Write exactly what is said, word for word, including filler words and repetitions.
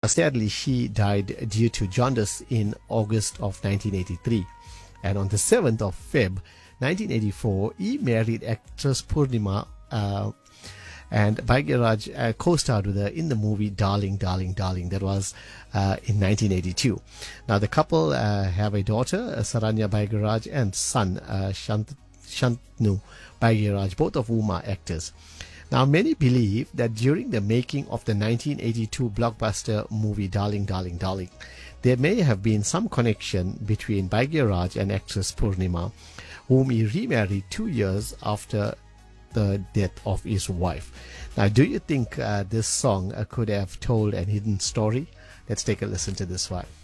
sadly, she died due to jaundice in August of nineteen eighty-three. And on the seventh of February nineteen eighty-four, he married actress Purnima, uh, and Bhagyaraj uh, co-starred with her in the movie Darling, Darling, Darling. That was uh, in nineteen eighty-two. Now, the couple uh, have a daughter, uh, Saranya Bhagyaraj, and son, uh, Shant- Shantanu Bhagyaraj, both of whom are actors. Now, many believe that during the making of the nineteen eighty-two blockbuster movie Darling, Darling, Darling, there may have been some connection between Bhagyaraj and actress Purnima, whom he remarried two years after the death of his wife. Now, do you think uh, this song uh, could have told a hidden story? Let's take a listen to this one.